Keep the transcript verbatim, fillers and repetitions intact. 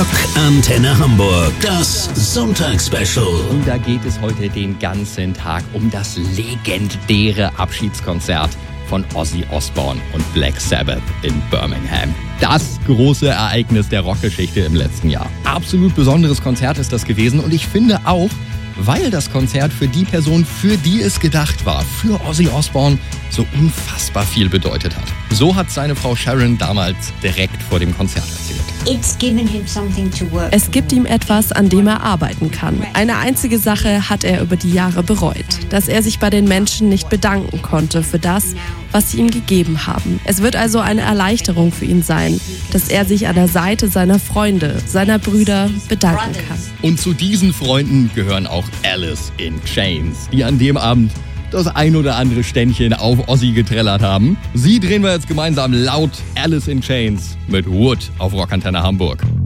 Rock Antenne Hamburg, das Sonntagsspecial. Und da geht es heute den ganzen Tag um das legendäre Abschiedskonzert von Ozzy Osbourne und Black Sabbath in Birmingham. Das große Ereignis der Rockgeschichte im letzten Jahr. Absolut besonderes Konzert ist das gewesen und ich finde auch, weil das Konzert für die Person, für die es gedacht war, für Ozzy Osbourne, so unfassbar viel bedeutet hat. So hat seine Frau Sharon damals direkt vor dem Konzert erzählt. Es gibt ihm etwas, an dem er arbeiten kann. Eine einzige Sache hat er über die Jahre bereut, dass er sich bei den Menschen nicht bedanken konnte für das, was sie ihm gegeben haben. Es wird also eine Erleichterung für ihn sein, dass er sich an der Seite seiner Freunde, seiner Brüder bedanken kann. Und zu diesen Freunden gehören auch Alice in Chains, die an dem Abend das ein oder andere Ständchen auf Ozzy getrellert haben. Sie drehen wir jetzt gemeinsam laut Alice in Chains mit Wood auf Rock Antenne Hamburg.